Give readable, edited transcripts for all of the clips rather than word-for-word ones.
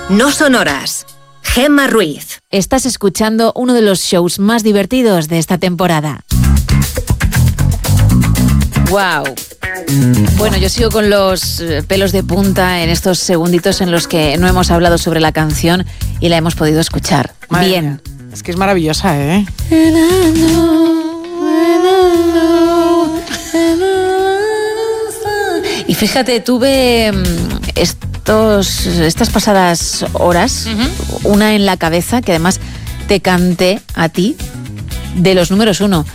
no son horas. Gemma Ruiz. Estás escuchando uno de los shows más divertidos de esta temporada. ¡Wow! Bueno, yo sigo con los pelos de punta en estos segunditos en los que no hemos hablado sobre la canción y la hemos podido escuchar. Madre Bien. mía. Es que es maravillosa, ¿eh? Y fíjate, tuve estas pasadas horas, una en la cabeza, que además te canté a ti, de los números 1.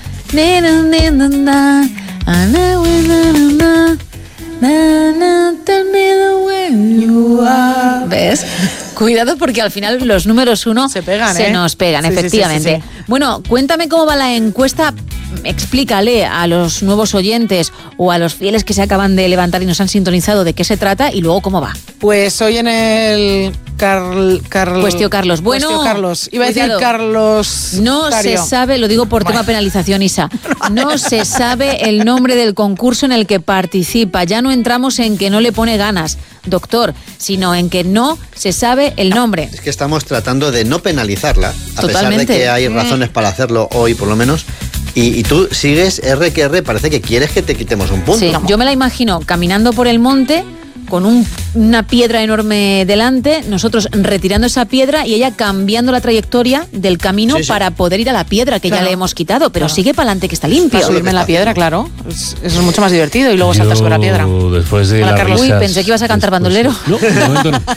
¿Ves? Cuidado porque al final los números 1 se pegan, nos pegan, sí, efectivamente. Sí. Bueno, cuéntame cómo va la encuesta. Explícale a los nuevos oyentes o a los fieles que se acaban de levantar y nos han sintonizado de qué se trata y luego cómo va. Pues hoy en el Cuestión Carlos. Bueno, Cuestión Carlos. Iba a decir cuidado. Carlos. No Tario. se sabe, lo digo por tema penalización, Isa. No se sabe el nombre del concurso en el que participa. Ya no entramos en que no le pone ganas, doctor, sino en que no se sabe el nombre. Es que estamos tratando de no penalizarla, a Totalmente. pesar de que hay razones para hacerlo hoy, por lo menos. Y tú sigues R que R, parece que quieres que te quitemos un punto. Sí, yo me la imagino caminando por el monte con una piedra enorme delante, nosotros retirando esa piedra y ella cambiando la trayectoria del camino para poder ir a la piedra que ya le hemos quitado, pero sigue para adelante que está limpio. Para subirme en la piedra, claro. Eso es mucho más divertido y luego saltas sobre la piedra. Después de Hola, las Carlos. risas, Uy, pensé que ibas a cantar bandolero. No, de momento no.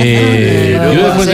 Yo después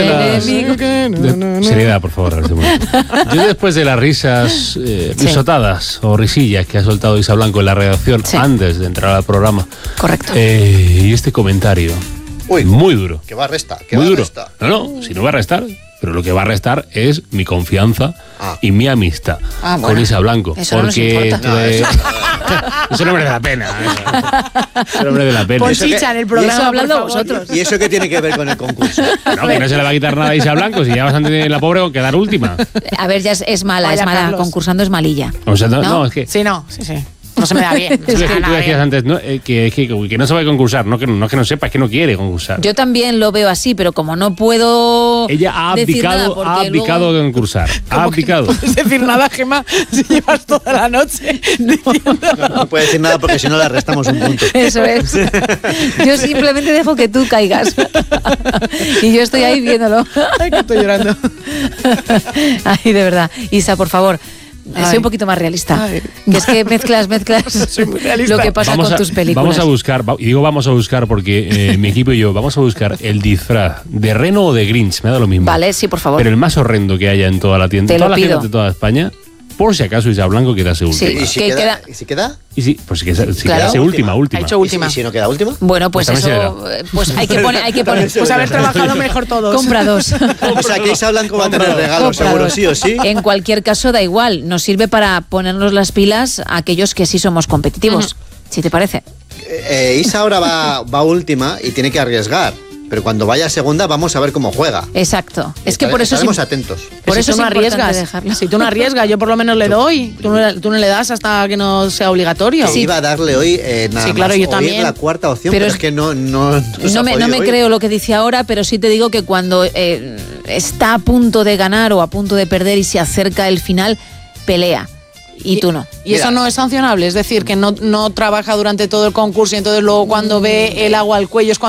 de seriedad, por favor. Yo después de las risas risotadas o risillas que ha soltado Isa Blanco en la redacción antes de entrar al programa. Correcto. Y este comentario. Uy, muy duro. Que va a restar. Muy duro. No, si no va a restar. Pero lo que va a restar es mi confianza y mi amistad con Isa Blanco. Eso porque no nos importa. eso no merece la pena. Eso no merece la pena. Pon chicha en el programa, eso hablando por favor. vosotros. ¿Y eso qué tiene que ver con el concurso? No, que no se le va a quitar nada a Isa Blanco. Si ya bastante la pobre con quedar última. A ver, ya es mala, Vaya, es mala. Carlos. Concursando es malilla. O sea, ¿No? no, es que... Sí. No se me da bien. Tú decías antes que no sabe concursar, no que no sepa, es que no quiere concursar. Yo también lo veo así, pero como no puedo. Ella ha decir nada abdicado de concursar. Ha abdicado. No puedes decir nada, Gemma, si llevas toda la noche diciendo. No puede decir nada porque si no le restamos un punto. Eso es. Yo simplemente dejo que tú caigas. Y yo estoy ahí viéndolo. Ay, que estoy llorando. Ay, de verdad. Isa, por favor. Soy un poquito más realista. Que es que mezclas Soy muy realista. lo que pasa con tus películas. Vamos a buscar, y digo vamos a buscar porque mi equipo y yo vamos a buscar el disfraz de Reno o de Grinch, me da lo mismo. Vale, sí, por favor. Pero el más horrendo que haya en toda la tienda, Te toda lo la pido. gente de toda España, por si acaso Isa Blanco quedase última. Sí. ¿Y si ¿Qué queda? ¿Y si queda? Y sí, pues si Claro. quedase última. Ha hecho última. ¿Y si no queda última? Bueno, pues Pues también eso. Pues hay que poner. Pues haber trabajado mejor todos. Compra dos. O sea, que Isa Blanco va a tener regalo, Compra seguro, dos. sí o sí. En cualquier caso, da igual. Nos sirve para ponernos las pilas a aquellos que sí somos competitivos. Si te parece. Isa ahora va última y tiene que arriesgar. Pero cuando vaya a segunda vamos a ver cómo juega. Exacto. Es que por eso estaremos atentos. Por Si eso tú no es importante arriesgas. dejarlo. Si tú no arriesgas, yo por lo menos le doy. Tú no le das hasta que no sea obligatorio. Que iba a darle hoy nada Sí, claro, más. yo Hoy también. es la cuarta opción, Pero pero es que no No me creo lo que dice ahora, pero sí te digo que cuando está a punto de ganar o a punto de perder y se acerca el final, pelea. Y tú no. Y eso no es sancionable, es decir, que no trabaja durante todo el concurso y entonces luego cuando ve el agua al cuello es cuando